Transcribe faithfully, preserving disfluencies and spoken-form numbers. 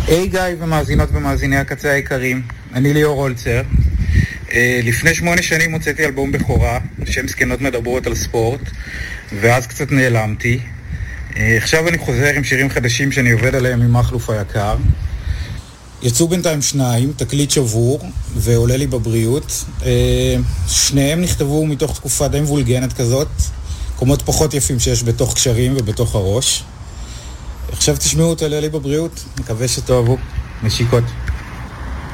היי גיא ומאזינות ומאזיני הקצה היקרים, אני ליאור הולצר. לפני שמונה שנים הוצאתי אלבום בכורה, שם זקנות מדברות על ספורט, ואז קצת נעלמתי. עכשיו אני חוזר עם שירים חדשים שאני עובד עליהם עם מחלוף היקר. יצאו בינתיים שניים, תקליט שבור ועולה לי בבריאות. שניהם נכתבו מתוך תקופה די מבולגנת כזאת, קומות פחות יפים שיש בתוך קשרים ובתוך הראש. עכשיו תשמעו את עולה לי בבריאות, מקווה שתאהבו. נשיקות.